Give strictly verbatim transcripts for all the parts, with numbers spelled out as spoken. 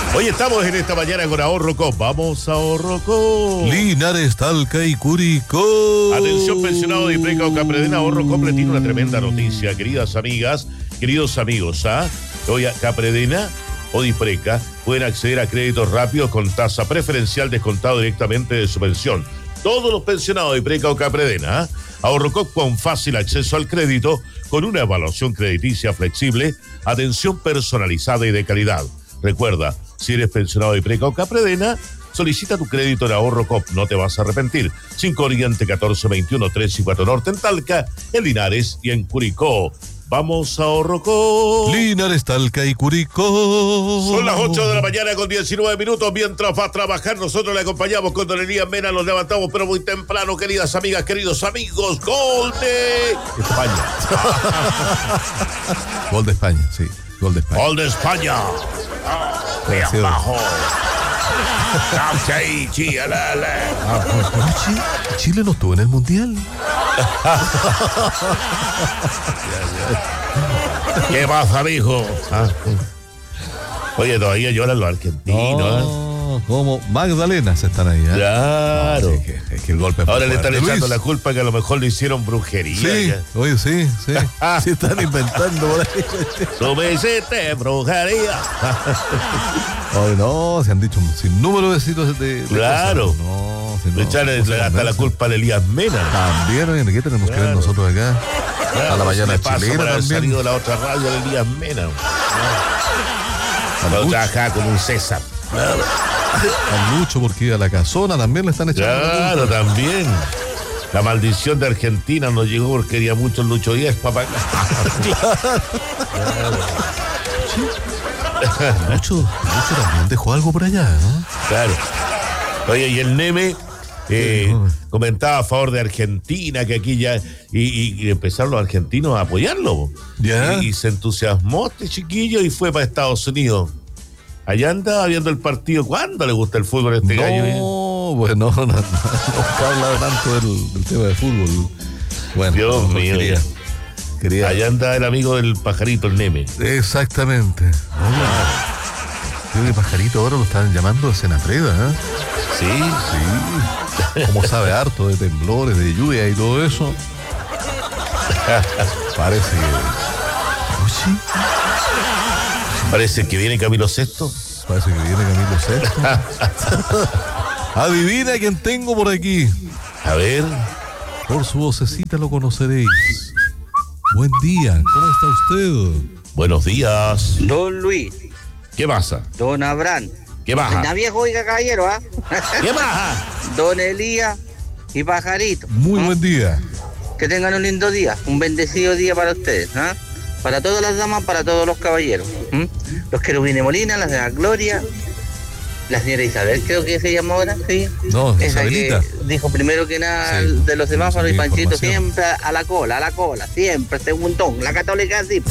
Hoy estamos en esta mañana con Ahorro Cop. Vamos a Ahorro Cop. Linares, Talca y Curicó. Atención, pensionado de Ipreca o Capredena. Ahorro Cop le tiene una tremenda noticia, queridas amigas, queridos amigos. ¿ah? Hoy a Capredena o Ipreca pueden acceder a créditos rápidos con tasa preferencial descontado directamente de su pensión. Todos los pensionados de Ipreca o Capredena. ¿ah? Ahorro Cop con fácil acceso al crédito, con una evaluación crediticia flexible, atención personalizada y de calidad. Recuerda, si eres pensionado de Ipreca o Capredena, solicita tu crédito en Ahorro Cop, no te vas a arrepentir. cinco Oriente, catorce veintiuno, tres y cuatro Norte en Talca, en Linares y en Curicó. Vamos a Ahorro Cop. Linares, Talca y Curicó. Son las ocho de la mañana con diecinueve minutos. Mientras va a trabajar, nosotros le acompañamos con Don Elías Mena. Nos levantamos, pero muy temprano, queridas amigas, queridos amigos. Gol de España. Gol de España, sí. Gol de España. Gol de España. Muy abajo. Chile, Chile no estuvo en el Mundial. ¿Qué pasa, mijo? Ah. Oye, todavía lloran los argentinos. No, ¿eh? Como Magdalenas están ahí. ¿eh? Claro. No, es, que, es que el golpe ahora le están fuerte. echando Luis. la culpa que a lo mejor le hicieron brujería. Sí, ya. oye, sí, sí. Sí están inventando por ahí. Tú me hiciste brujería. Oye, no, se han dicho un sinnúmero de sitios de, de Claro. cosas. No, si no, Le echan no se hasta la culpa de Elías Mena. También, oye, ¿qué tenemos Claro. que ver nosotros acá? Claro, a la mañana se me pasa chilena por haber también. salido de la otra radio de Elías Mena. Al Lo Lucho, trabajaba con un César. al Lucho, porque a la casona también le están echando la Claro, culpa. también. La maldición de Argentina nos llegó porque quería mucho el Lucho Díaz, papá. Lucho, Lucho también dejó algo por allá, ¿no? Claro. Oye, y el Neme eh, comentaba a favor de Argentina, que aquí ya... Y, y, y empezaron los argentinos a apoyarlo. Ya. Y, y se entusiasmó este chiquillo y fue para Estados Unidos. Allá andaba viendo el partido. ¿Cuándo le gusta el fútbol a este no, gallo? eh? pues no, no, no, no habla tanto del, del tema de fútbol. Bueno, Dios no, mío. Quería, quería. Allá anda el amigo del pajarito, el Neme. Exactamente. Oye, creo que Pajarito ahora lo están llamando de Senapreda, ¿eh? Sí. Sí. Como sabe harto de temblores, de lluvia y todo eso. Parece que... Oye, Parece que viene Camilo Sexto. parece que viene Camilo Sexto. Adivina quién tengo por aquí. A ver. Por su vocecita lo conoceréis. Buen día, ¿cómo está usted? Buenos días. Don Luis, ¿Qué pasa? don Abraham, ¿Qué baja? la vieja oiga caballero, ¿ah? ¿Qué baja? Don Elías y Pajarito. Muy ¿ah? buen día. Que tengan un lindo día, un bendecido día para ustedes, ¿ah? Para todas las damas, para todos los caballeros. ¿m? Los querubines Molina, las de la Gloria, la señora Isabel, creo que se llama ahora, ¿sí? No, Esa Isabelita. que dijo primero que nada Sí, de los semáforos y sí, Panchito información. siempre a la cola, a la cola, siempre, segundón, la católica así.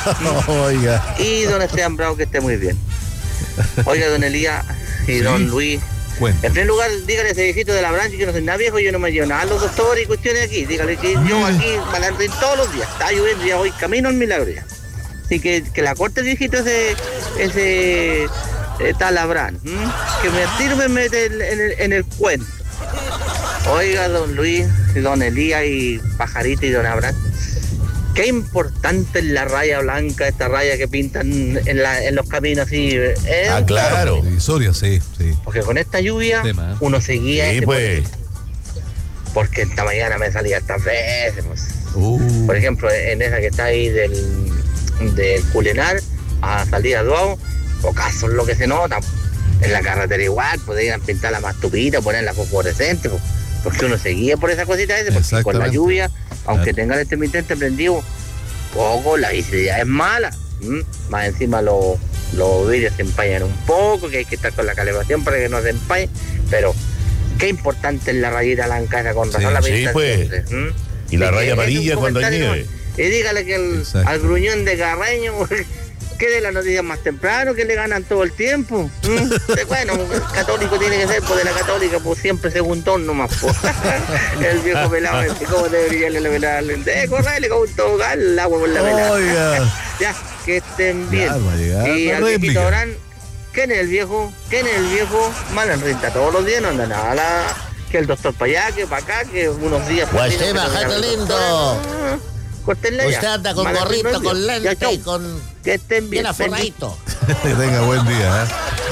Oiga. Y don Esteban Bravo, que esté muy bien. Oiga, don Elías y Sí. don Luis. Cuenta. En primer lugar, dígale a ese viejito de la brancha que no soy nada viejo, yo no me llevo nada a los doctores y cuestiones aquí. Dígale que yo aquí malandrín todos los días. Está lloviendo, ya voy camino al milagro ya. Así que, que la corte el viejito ese, ese eh, Talabrán, ¿m? Que me sirve en el, en, el, en el cuento. Oiga, don Luis, y don Elías y Pajarito y don Abraham. Qué importante es la raya blanca, esta raya que pintan en, la, en los caminos así. ¿eh? Ah, claro. Divisoria, sí, sí. Porque con esta lluvia Tema. uno seguía Sí, ese pues. porque esta mañana me salía estas veces. Pues. Uh, Por ejemplo, en esa que está ahí del, del Culenar a salida a Duao, ocaso es lo que se nota. En la carretera igual, podrían pintar la más tupita, poner la fosforescente, pues, porque uno seguía por esa cosita esa, porque con la Exactamente. lluvia, aunque Claro. tenga el intermitente prendido, poco, la visibilidad es mala. ¿m? Más encima los los vidrios se empañan un poco, que hay que estar con la calibración para que no se empañe, pero qué importante es la rayita blanca esa, con razón Sí, la sí, pintan pues. siempre, ¿m? Y la Así raya que amarilla es un cuando hay comentario nieve. más. Y dígale que el, Exacto. al gruñón de Carreño que de la noticia más temprano, que le ganan todo el tiempo. ¿Mm? Bueno, el católico tiene que ser, pues de la católica, pues siempre segundón nomás. Pues. El viejo pelado, este, ¿cómo debe brillarle la velada? De correrle con un tobogán, el agua por la velada. Oiga. Ya, que estén bien. Ya, va a llegar Y la al viejito réplica. Abraham, ¿Quién es el viejo? ¿Quién es el viejo? Mal en renta todos los días, no anda nada. La, que el doctor para allá, que para acá, que unos días... Guasé, bajate lindo. Ah, córtenle Usted ya. anda con Mal en gorrito, renta, con ya, lente chau. y con... Que estén bien. bien aforradito. Que tenga buen día, ¿eh?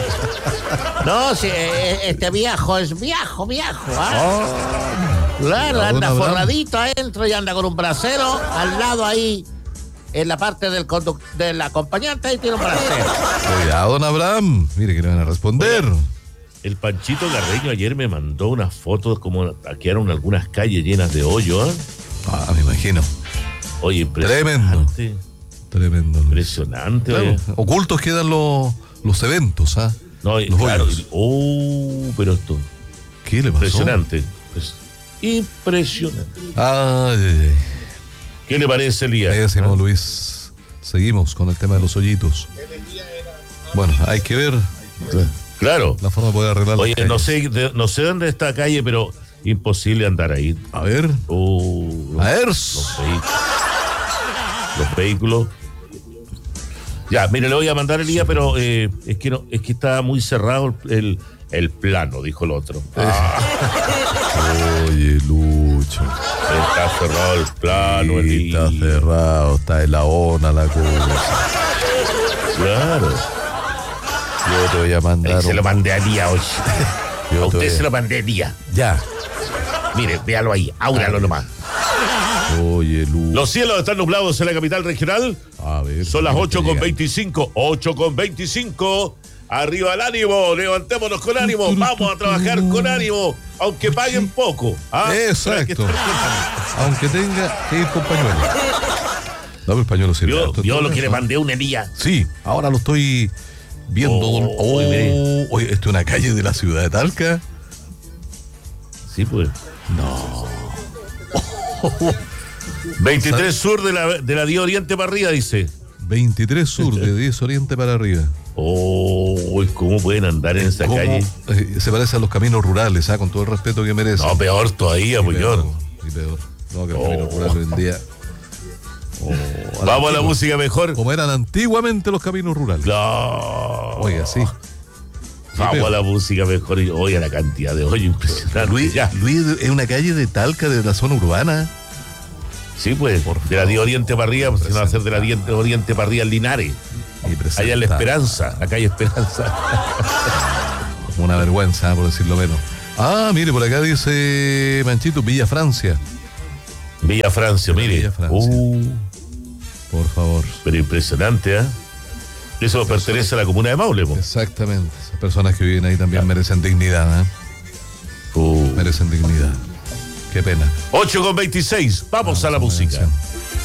No, si eh, este viejo es viejo, viejo, ¿ah? Claro, Don anda Abraham. forradito adentro y anda con un brasero al lado ahí, en la parte del conduc- del acompañante, ahí tiene un brasero. Cuidado, don Abraham. Mire que le van a responder. El Panchito Garreño ayer me mandó unas fotos como quedaron algunas calles llenas de hoyo, ¿eh? Ah, me imagino. Oye, Tremendo. impresionante. Tremendo. Luis. Impresionante, Claro, oye. ocultos quedan los, los eventos, ¿ah? No, y Los claro. hoyos. y- Oh, pero esto. ¿Qué le pasó? Impresionante. Pues, impresionante. Ay, ay, ay. ¿Qué le parece, Elías? Pésimo, Luis. Seguimos con el tema de los hoyitos. Bueno, hay que ver Claro. la forma de poder arreglar las Oye, calles. no sé, de- no sé dónde está calle, pero imposible andar ahí. A ver. Oh, los, A ver. los vehículos. Los vehículos. Ya, mire, le voy a mandar el día, pero eh, es que no, es que está muy cerrado el, el, el plano, dijo el otro. Ah, Oye, Lucho. está cerrado el plano, Sí, el está cerrado, está en la ona la cosa. Claro. Yo te voy a mandar. Ahí se un- lo mandé a Día hoy. Yo A te usted voy a- se lo mandé a Día. Ya. Mire, véalo ahí, áuralo nomás. Oye, Lucho. Los cielos están nublados en la capital regional. A ver. Son las mira, ocho te con llega. veinticinco. ocho con veinticinco. Arriba el ánimo. Levantémonos con ánimo. Vamos a trabajar con ánimo. Aunque paguen poco. ¿ah? Pero hay que Exacto. estar con ánimo. Aunque tenga que ir con pañuelo. No, pero el pañuelo sirve. Yo, harto, yo todo lo que eso. le mandé a un Elías. Sí, ahora lo estoy viendo. Oh, don- Oh, mire. oye, ¿esto es una calle de la ciudad de Talca? Sí, pues. No. veintitrés sur de la, de la diez Oriente para arriba, dice. veintitrés sur, de diez Oriente para arriba. Oh, ¿cómo pueden andar en esa ¿Cómo? calle? Eh, se parece a los caminos rurales, ¿ah? Con todo el respeto que merece. No, peor todavía, Y pues peor. yo. Y peor. No, que los Oh. caminos rurales hoy en día. Oh, Vamos a la antigua. música mejor. Como eran antiguamente los caminos rurales. No. Oiga, sí. Vamos peor. a la música mejor. y Oiga la cantidad de hoyo impresionante. Luis, Ya. Luis, es una calle de Talca, de la zona urbana. Sí, pues, de la diez Oriente para arriba, pues, se va a hacer de la diez Oriente para arriba en Linares. Y Allá en La presenta Esperanza, la calle Esperanza. Una vergüenza, por decirlo menos. Ah, mire, por acá dice Manchito, Villa Francia. Villa Francia, mire. Villa Francia. Uh, Por favor. pero impresionante, ¿eh? Eso pertenece a la comuna de Maule, po. Exactamente. Esas personas que viven ahí también merecen dignidad, ¿eh? Uh. Merecen dignidad. Qué pena. ocho con veintiséis. Vamos a la música. Atención.